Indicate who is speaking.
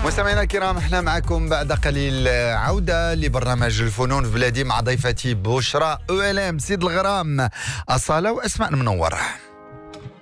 Speaker 1: مستمعينا الكرام، احنا معكم بعد قليل عودة لبرنامج الفنون في بلادي مع ضيفتي بشرى OLM سيد الغرام، أصالة وأسماء المنورة.